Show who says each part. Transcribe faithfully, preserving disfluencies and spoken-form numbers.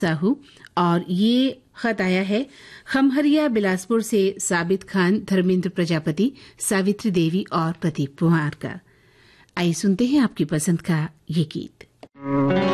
Speaker 1: साहू। और ये खत आया है खमहरिया बिलासपुर से साबित खान, धर्मेंद्र प्रजापति, सावित्री देवी और प्रदीप कुमार का। आइए सुनते हैं आपकी पसंद का ये गीत।